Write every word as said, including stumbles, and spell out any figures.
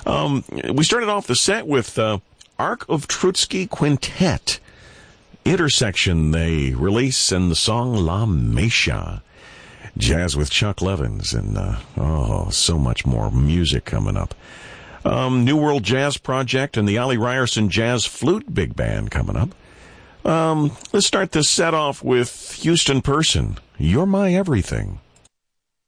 Um, we started off the set with uh, Ark of Trutsky Quintet. Intersection, they release, and the song La Mesha. Jazz with Chuck Levins, and uh, oh, so much more music coming up. Um, New World Jazz Project and the Ollie Ryerson Jazz Flute Big Band coming up. Um, let's start this set off with Houston Person, You're My Everything.